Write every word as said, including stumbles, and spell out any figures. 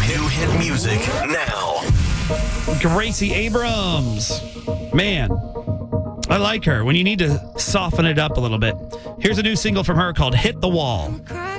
New hit music now. Gracie Abrams. Man, I like her when you need to soften it up a little bit. Here's a new single from her called Hit the Wall.